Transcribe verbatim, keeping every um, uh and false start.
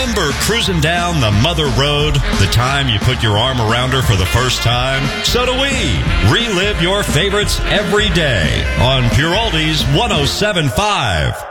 Remember cruising down the mother road, the time you put your arm around her for the first time? So do we. Relive your favorites every day on Pure Oldies one oh seven point five.